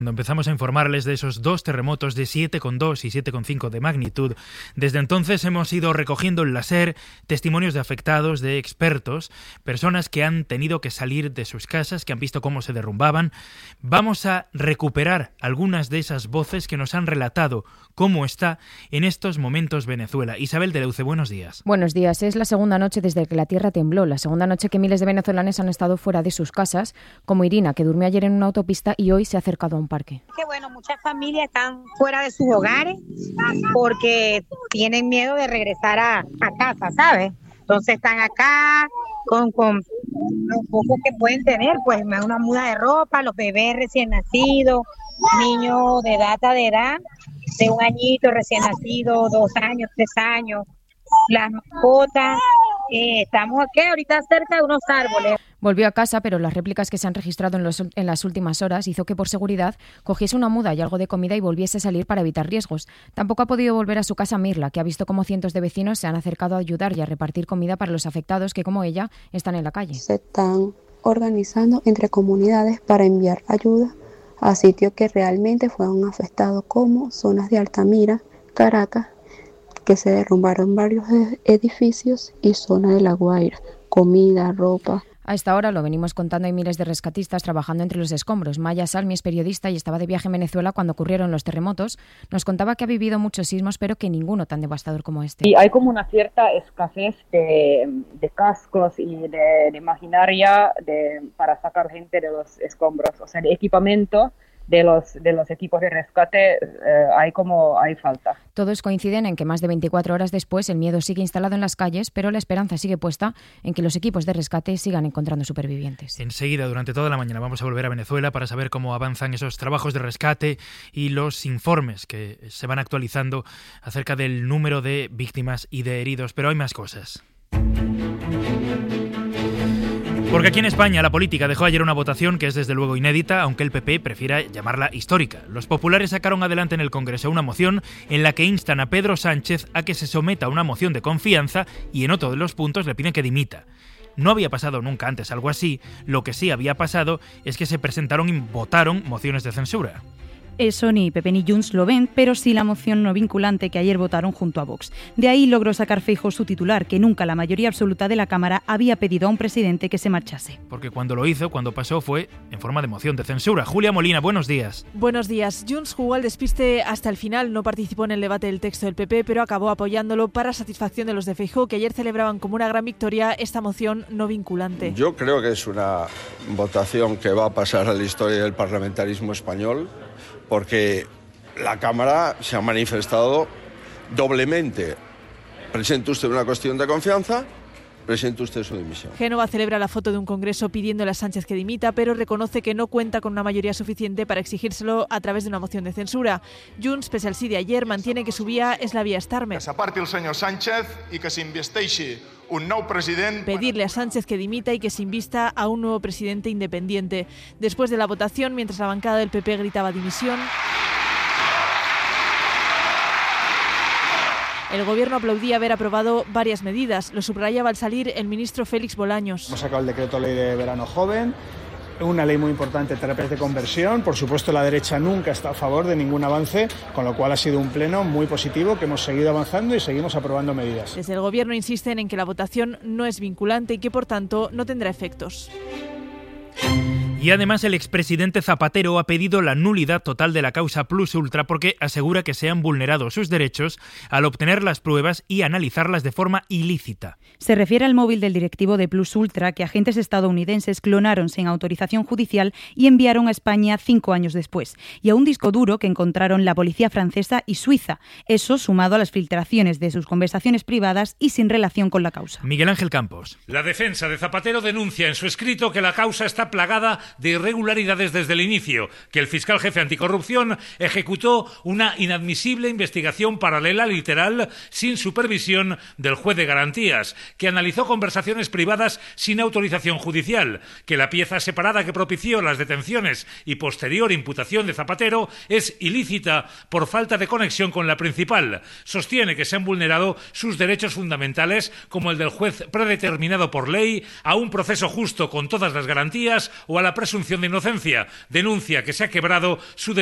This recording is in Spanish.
Cuando empezamos a informarles de esos dos terremotos de 7,2 y 7,5 de magnitud, desde entonces hemos ido recogiendo en la SER testimonios de afectados, de expertos, personas que han tenido que salir de sus casas, que han visto cómo se derrumbaban. Vamos a recuperar algunas de esas voces que nos han relatado cómo está en estos momentos Venezuela. Isabel de Leuce, buenos días. Buenos días. Es la segunda noche desde que la tierra tembló, la segunda noche que miles de venezolanos han estado fuera de sus casas, como Irina, que durmió ayer en una autopista y hoy se ha acercado a un parque. Que bueno, muchas familias están fuera de sus hogares porque tienen miedo de regresar a casa, ¿sabes? Entonces están acá con lo poco que pueden tener, pues una muda de ropa, los bebés recién nacidos, niños de edad, de 1 añito recién nacido, 2 años, 3 años, las mascotas. Estamos aquí ahorita cerca de unos árboles. Volvió a casa, pero las réplicas que se han registrado en las últimas horas hizo que por seguridad cogiese una muda y algo de comida y volviese a salir para evitar riesgos. Tampoco ha podido volver a su casa Mirla, que ha visto cómo cientos de vecinos se han acercado a ayudar y a repartir comida para los afectados que, como ella, están en la calle. Se están organizando entre comunidades para enviar ayuda a sitios que realmente fueron afectados, como zonas de Altamira, Caracas, que se derrumbaron varios edificios, y zona de La Guaira, comida, ropa. A esta hora, lo venimos contando, hay miles de rescatistas trabajando entre los escombros. Maya Salmi es periodista y estaba de viaje en Venezuela cuando ocurrieron los terremotos. Nos contaba que ha vivido muchos sismos, pero que ninguno tan devastador como este. Y hay como una cierta escasez de cascos y de maquinaria para sacar gente de los escombros. O sea, de equipamiento de los equipos de rescate hay falta. Todos coinciden en que más de 24 horas después el miedo sigue instalado en las calles, pero la esperanza sigue puesta en que los equipos de rescate sigan encontrando supervivientes. Enseguida, durante toda la mañana, vamos a volver a Venezuela para saber cómo avanzan esos trabajos de rescate y los informes que se van actualizando acerca del número de víctimas y de heridos. Pero hay más cosas. Porque aquí en España la política dejó ayer una votación que es desde luego inédita, aunque el PP prefiera llamarla histórica. Los populares sacaron adelante en el Congreso una moción en la que instan a Pedro Sánchez a que se someta a una moción de confianza y en otro de los puntos le piden que dimita. No había pasado nunca antes algo así. Lo que sí había pasado es que se presentaron y votaron mociones de censura. Eso ni PP ni Junts lo ven, pero sí la moción no vinculante que ayer votaron junto a Vox. De ahí logró sacar Feijóo su titular, que nunca la mayoría absoluta de la Cámara había pedido a un presidente que se marchase. Porque cuando lo hizo, cuando pasó, fue en forma de moción de censura. Julia Molina, buenos días. Buenos días. Junts jugó al despiste hasta el final, no participó en el debate del texto del PP, pero acabó apoyándolo para satisfacción de los de Feijóo, que ayer celebraban como una gran victoria esta moción no vinculante. Yo creo que es una votación que va a pasar a la historia del parlamentarismo español, porque la Cámara se ha manifestado doblemente. Presenta usted una cuestión de confianza, presenta usted su dimisión. Génova celebra la foto de un congreso pidiéndole a Sánchez que dimita, pero reconoce que no cuenta con una mayoría suficiente para exigírselo a través de una moción de censura. Junts, pese al sí de ayer, mantiene que su vía és la vía Starmer. Que s'aparti el senyor Sánchez i que s'investeixi un nou president. Pedirle a Sánchez que dimita y que se invista a un nuevo presidente independiente. Después de la votación, mientras la bancada del PP gritaba dimisión, el gobierno aplaudía haber aprobado varias medidas. Lo subrayaba al salir el ministro Félix Bolaños. Hemos sacado el decreto ley de verano joven, una ley muy importante, terapias de conversión. Por supuesto, la derecha nunca está a favor de ningún avance, con lo cual ha sido un pleno muy positivo, que hemos seguido avanzando y seguimos aprobando medidas. Desde el gobierno insisten en que la votación no es vinculante y que, por tanto, no tendrá efectos. Y además el expresidente Zapatero ha pedido la nulidad total de la causa Plus Ultra porque asegura que se han vulnerado sus derechos al obtener las pruebas y analizarlas de forma ilícita. Se refiere al móvil del directivo de Plus Ultra que agentes estadounidenses clonaron sin autorización judicial y enviaron a España 5 años después, y a un disco duro que encontraron la policía francesa y suiza, eso sumado a las filtraciones de sus conversaciones privadas y sin relación con la causa. Miguel Ángel Campos. La defensa de Zapatero denuncia en su escrito que la causa está plagada de irregularidades desde el inicio, que el fiscal jefe anticorrupción ejecutó una inadmisible investigación paralela literal sin supervisión del juez de garantías, que analizó conversaciones privadas sin autorización judicial, que la pieza separada que propició las detenciones y posterior imputación de Zapatero es ilícita por falta de conexión con la principal. Sostiene que se han vulnerado sus derechos fundamentales, como el del juez predeterminado por ley, a un proceso justo con todas las garantías o a la presunción de inocencia. Denuncia que se ha quebrado su